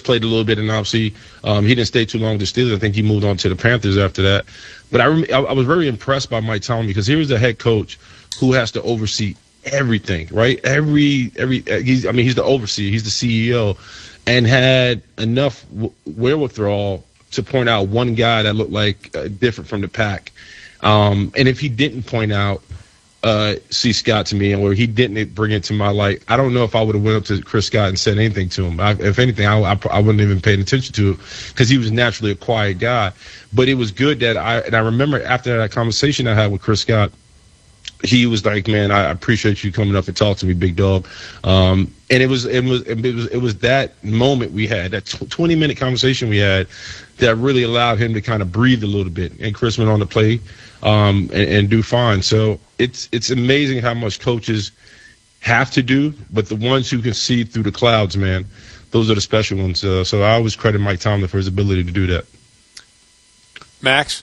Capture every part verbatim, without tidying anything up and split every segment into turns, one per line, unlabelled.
played a little bit, and obviously um, he didn't stay too long with the Steelers. I think he moved on to the Panthers after that. But I, rem- I, I was very impressed by Mike Tomlin because here was a head coach who has to oversee everything, right? Every every he's I mean he's the overseer, he's the C E O, and had enough w- wherewithal to point out one guy that looked like uh, different from the pack. Um, and if he didn't point out uh, C. Scott to me, or he didn't bring it to my light, I don't know if I would have went up to Chris Scott and said anything to him. I, if anything, I, I, I wouldn't even paid attention to it because he was naturally a quiet guy. But it was good that I and I remember after that conversation I had with Chris Scott, he was like, "Man, I appreciate you coming up and talking to me, big dog." Um, and it was, it was, it was, it was that moment we had, that twenty minute conversation we had, that really allowed him to kind of breathe a little bit. And Chris went on to play um, and, and do fine. So it's it's amazing how much coaches have to do, but the ones who can see through the clouds, man, those are the special ones. Uh, so I always credit Mike Tomlin for his ability to do that.
Max.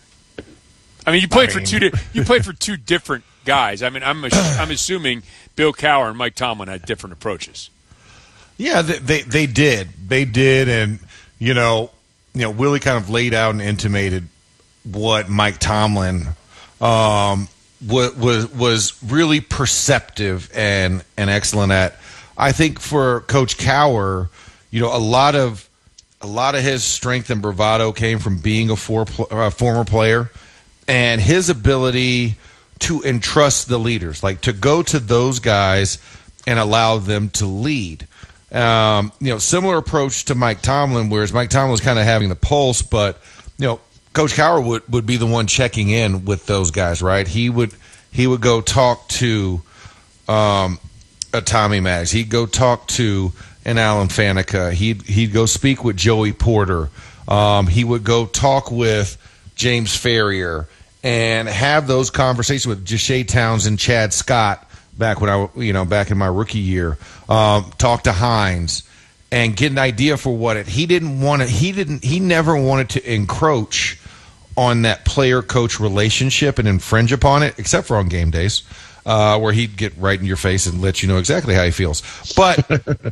I mean, you played
I mean,
for two. Di- you played for two different guys. I mean, I'm ass- I'm assuming Bill Cowher and Mike Tomlin had different approaches.
Yeah, they, they they did. They did, and you know, you know, Willie kind of laid out and intimated what Mike Tomlin um, was was was really perceptive and and excellent at. I think for Coach Cowher, you know, a lot of a lot of his strength and bravado came from being a for, uh, former player. And his ability to entrust the leaders, like to go to those guys and allow them to lead. Um, you know, similar approach to Mike Tomlin, whereas Mike Tomlin was kind of having the pulse, but, you know, Coach Cowher would, would be the one checking in with those guys, right? He would he would go talk to um, a Tommy Maddox. He'd go talk to an Alan Faneca. He'd, he'd go speak with Joey Porter. Um, he would go talk with James Ferrier and have those conversations with Ja'Shea Townsend, Chad Scott back when I, you know, back in my rookie year. Um, talk to Hines and get an idea for what it. He didn't want to. He didn't. He never wanted to encroach on that player-coach relationship and infringe upon it, except for on game days, uh, where he'd get right in your face and let you know exactly how he feels. But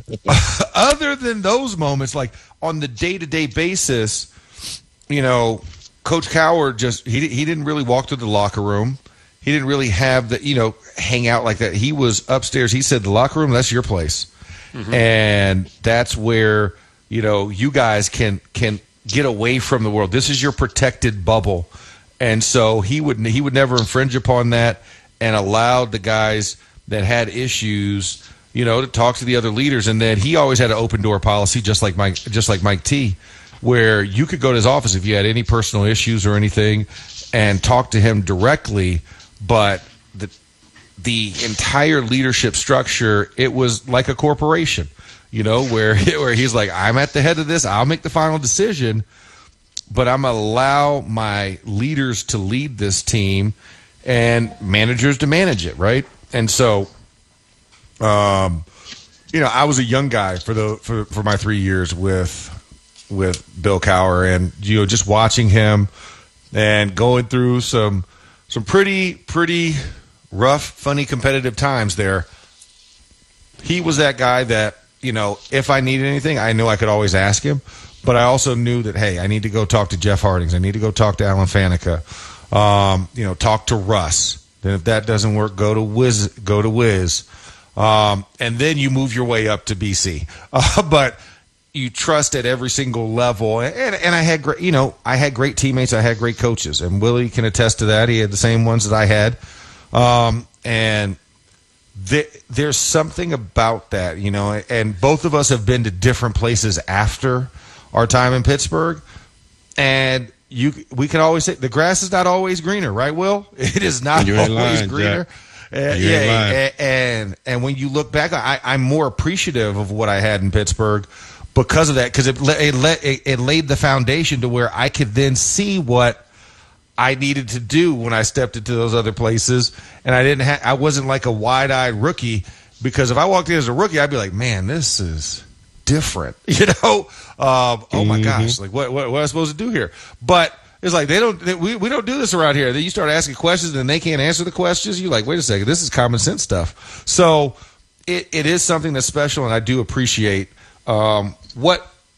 other than those moments, like on the day-to-day basis, you know. Coach Cowher just he he didn't really walk through the locker room. He didn't really have the you know hang out like that. He was upstairs. He said the locker room, that's your place, mm-hmm. and that's where you know you guys can can get away from the world. This is your protected bubble, and so he would he would never infringe upon that and allowed the guys that had issues you know to talk to the other leaders. And then he always had an open door policy, just like Mike just like Mike T. Where you could go to his office if you had any personal issues or anything and talk to him directly, but the the entire leadership structure, it was like a corporation, you know, where where he's like, I'm at the head of this, I'll make the final decision, but I'm going to allow my leaders to lead this team and managers to manage it, right? And so, um, you know, I was a young guy for the for, for my three years with with Bill Cowher, and you know, just watching him and going through some some pretty pretty rough, funny, competitive times there. He was that guy that, you know, if I needed anything, I knew I could always ask him. But I also knew that, hey, I need to go talk to Jeff Hardings. I need to go talk to Alan Faneca. Um, you know, talk to Russ. Then if that doesn't work, go to Wiz. Go to Wiz. Um, and then you move your way up to B C. Uh, but you trust at every single level. And, and I had great, you know, I had great teammates. I had great coaches. And Willie can attest to that. He had the same ones that I had. Um, and th- there's something about that, you know, and both of us have been to different places after our time in Pittsburgh. And you, we can always say the grass is not always greener, right, Will? It is not always lying, greener. Uh, yeah, and, and and when you look back, I, I'm more appreciative of what I had in Pittsburgh because of that, because it, it, it, it laid the foundation to where I could then see what I needed to do when I stepped into those other places, and I didn't. Ha- I wasn't like a wide-eyed rookie, because if I walked in as a rookie, I'd be like, "Man, this is different," you know. Um, oh my mm-hmm. gosh, like what, what what am I supposed to do here? But it's like they don't. They, we we don't do this around here. Then you start asking questions, and they can't answer the questions. You're like, wait a second, this is common sense stuff. So it, it is something that's special, and I do appreciate um, what